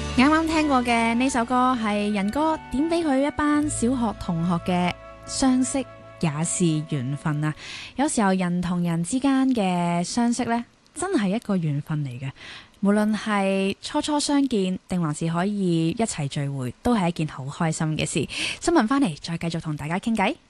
啱啱聽過嘅呢首歌係仁哥點俾佢一班小學同學嘅相識也是緣分啊！有時候人同人之間嘅相識呢，真係一個緣分嚟嘅。無論係初初相見定還是可以一齊聚會，都係一件好開心嘅事。新聞返嚟再繼續同大家傾偈。